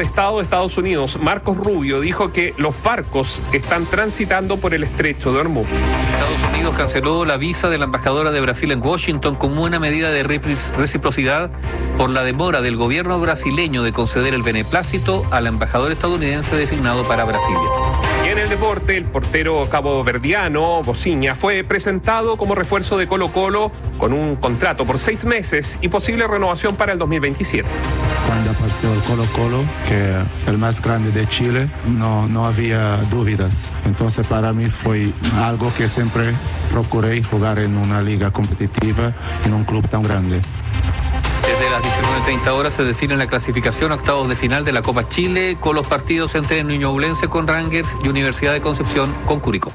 de Estado de Estados Unidos, Marcos Rubio, dijo que los barcos están transitando por el estrecho de Hormuz. Estados Unidos canceló la visa de la embajadora de Brasil en Washington como una medida de reciprocidad por la demora del gobierno brasileño de conceder el beneplácito al embajador estadounidense designado para Brasilia. Y en el deporte, el portero caboverdiano, Bociña, fue presentado como refuerzo de Colo-Colo con un contrato por 6 meses y posible renovación para el 2027. Cuando apareció el Colo-Colo, que es el más grande de Chile, no había dudas. Entonces para mí fue algo que siempre procuré, jugar en una liga competitiva, en un club tan grande. Desde las 19:30 horas se define la clasificación a octavos de final de la Copa Chile con los partidos entre Ñublense con Rangers y Universidad de Concepción con Curicó.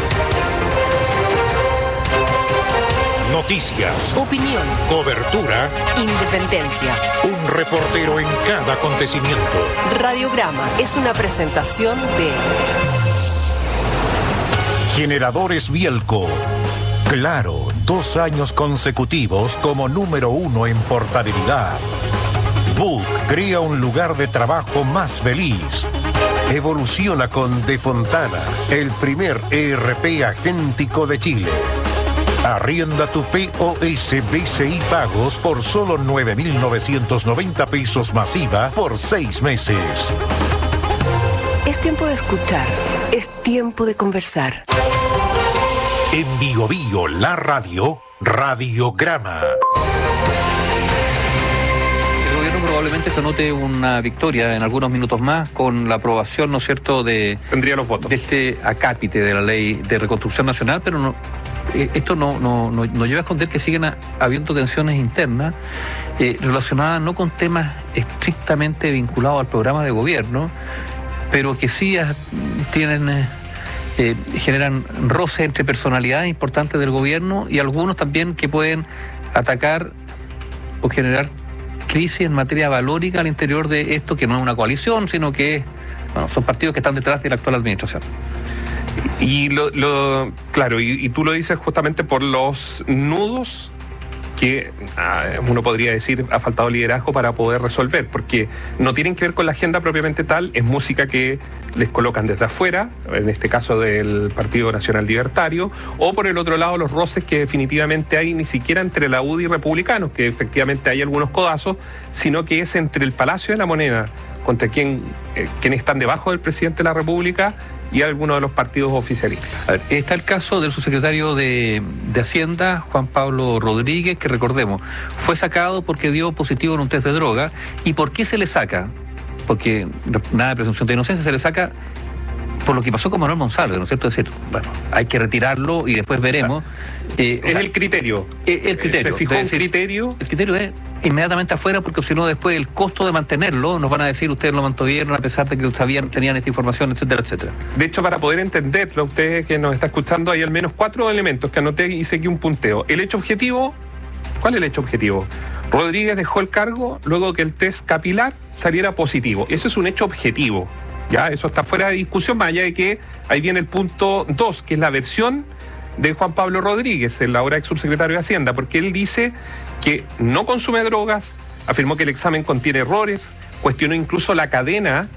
Noticias, opinión, cobertura, independencia. Un reportero en cada acontecimiento. Radiograma es una presentación de Generadores Bielco. Claro, 2 años consecutivos como número 1 en portabilidad. Book crea un lugar de trabajo más feliz. Evoluciona con De Fontana, el primer ERP agéntico de Chile. Arrienda tu POS BCI Pagos por solo 9.990 pesos masiva por 6 meses. Es tiempo de escuchar, es tiempo de conversar. En Bio Bio, la radio, Radiograma. El gobierno probablemente se anote una victoria en algunos minutos más con la aprobación, ¿no es cierto?, tendría los votos de este acápite de la ley de reconstrucción nacional, pero no, esto no lleva a esconder que siguen habiendo tensiones internas relacionadas no con temas estrictamente vinculados al programa de gobierno, pero que sí generan roces entre personalidades importantes del gobierno y algunos también que pueden atacar o generar crisis en materia valórica al interior de esto, que no es una coalición, sino que son partidos que están detrás de la actual administración. Y claro, y tú lo dices justamente por los nudos que uno podría decir ha faltado liderazgo para poder resolver, porque no tienen que ver con la agenda propiamente tal, es música que les colocan desde afuera, en este caso del Partido Nacional Libertario, o por el otro lado los roces que definitivamente hay ni siquiera entre la UDI y republicanos, que efectivamente hay algunos codazos, sino que es entre el Palacio de la Moneda, contra quienes están debajo del presidente de la República, y algunos de los partidos oficialistas. A ver, está el caso del subsecretario de Hacienda, Juan Pablo Rodríguez, que recordemos, fue sacado porque dio positivo en un test de droga. ¿Y por qué se le saca? Porque nada de presunción de inocencia, se le saca por lo que pasó con Manuel Monsalve, ¿no es cierto? Es decir, bueno, hay que retirarlo y después veremos. Es el criterio. El criterio. Se fijó un criterio. El criterio es inmediatamente afuera, porque si no después el costo de mantenerlo, nos van a decir ustedes lo mantuvieron a pesar de que tenían esta información, etcétera, etcétera. De hecho, para poder entenderlo, usted que nos está escuchando, hay al menos 4 elementos que anoté y hice aquí un punteo. El hecho objetivo, ¿cuál es el hecho objetivo? Rodríguez dejó el cargo luego que el test capilar saliera positivo. Eso es un hecho objetivo. Ya, eso está fuera de discusión, más allá de que ahí viene el punto 2, que es la versión de Juan Pablo Rodríguez, el ahora ex subsecretario de Hacienda, porque él dice que no consume drogas, afirmó que el examen contiene errores, cuestionó incluso la cadena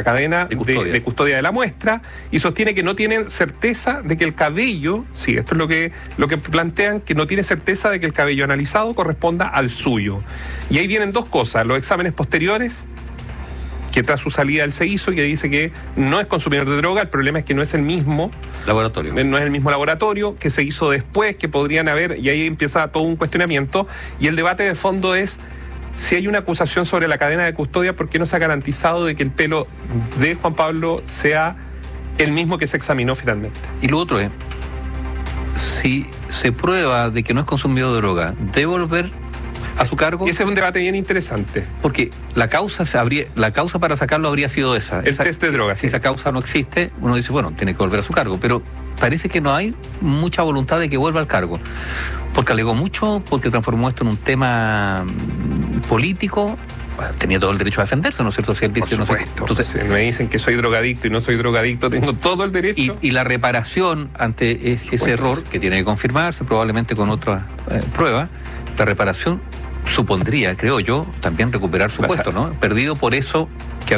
de custodia de la muestra, y sostiene que no tienen certeza de que el cabello, sí, esto es lo que plantean, que no tiene certeza de que el cabello analizado corresponda al suyo. Y ahí vienen 2 cosas, los exámenes posteriores, que tras su salida él se hizo, que dice que no es consumidor de droga, el problema es que no es el mismo laboratorio. No es el mismo laboratorio, que se hizo después, que podrían haber, y ahí empieza todo un cuestionamiento, y el debate de fondo es si hay una acusación sobre la cadena de custodia, ¿por qué no se ha garantizado de que el pelo de Juan Pablo sea el mismo que se examinó finalmente? Y lo otro es, si se prueba de que no es consumidor de droga, ¿debe volver a su cargo? Ese es un debate bien interesante. Porque la causa para sacarlo habría sido esa. El test de drogas. Si esa causa no existe, uno dice, bueno, tiene que volver a su cargo. Pero parece que no hay mucha voluntad de que vuelva al cargo. Porque alegó mucho, porque transformó esto en un tema político. Bueno, tenía todo el derecho a defenderse, ¿no es cierto? Si él dice, por supuesto. No sé, entonces, si me dicen que soy drogadicto y no soy drogadicto, tengo todo el derecho. Y la reparación ante ese error, que tiene que confirmarse probablemente con otras pruebas, la reparación supondría, creo yo, también recuperar su puesto, ¿no? Perdido por eso